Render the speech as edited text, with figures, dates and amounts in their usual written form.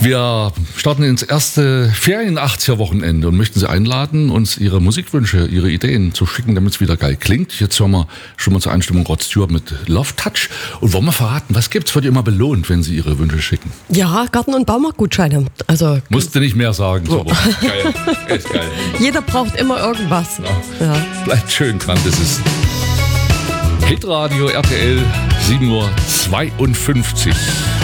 Wir starten ins erste Ferien-80er-Wochenende und möchten Sie einladen, uns Ihre Musikwünsche, Ihre Ideen zu schicken, damit es wieder geil klingt. Jetzt hören wir schon mal zur Einstimmung Rod Stewart mit Love Touch. Und wollen wir verraten, was gibt's? Wird immer belohnt, wenn Sie Ihre Wünsche schicken? Ja, Garten- und Baumarktgutscheine. Also Musste nicht mehr sagen. So. Geil. Echt geil. Jeder braucht immer irgendwas. Ja. Ja. Bleibt schön dran, das ist Hitradio RTL 7:52 Uhr.